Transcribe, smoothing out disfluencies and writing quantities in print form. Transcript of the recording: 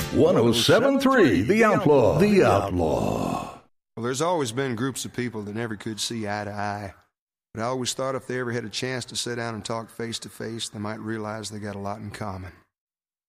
107.3 The Outlaw. The Outlaw. Well, there's always been groups of people that never could see eye to eye. But I always thought if they ever had a chance to sit down and talk face to face, they might realize they got a lot in common.